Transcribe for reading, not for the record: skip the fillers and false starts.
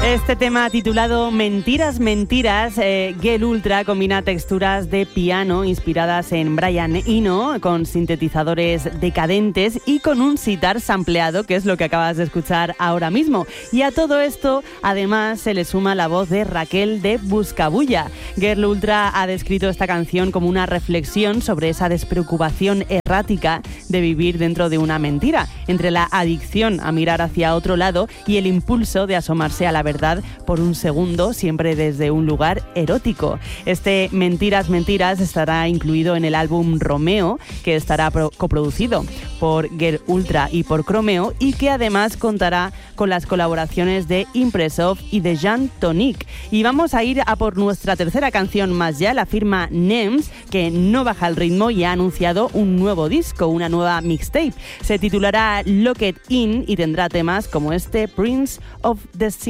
Este tema titulado Mentiras, Mentiras, Girl Ultra combina texturas de piano inspiradas en Brian Eno con sintetizadores decadentes y con un sitar sampleado, que es lo que acabas de escuchar ahora mismo. Y a todo esto, además, se le suma la voz de Raquel de Buscabulla. Girl Ultra ha descrito esta canción como una reflexión sobre esa despreocupación errática de vivir dentro de una mentira, entre la adicción a mirar hacia otro lado y el impulso de asomarse a la verdad por un segundo, siempre desde un lugar erótico. Este Mentiras, Mentiras estará incluido en el álbum Romeo, que estará coproducido por Girl Ultra y por Chromeo, y que además contará con las colaboraciones de Impresov y de Jean Tonic. Y vamos a ir a por nuestra tercera canción más ya, la firma NEMS, que no baja el ritmo y ha anunciado un nuevo disco, una nueva mixtape. Se titulará Lock It In y tendrá temas como este Prince of the Sea.